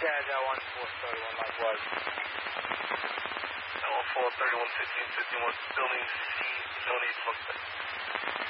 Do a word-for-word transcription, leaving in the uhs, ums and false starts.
I got one four thirty-one likewise. one four thirty-one fifteen fifty-one, building C, no need to look back.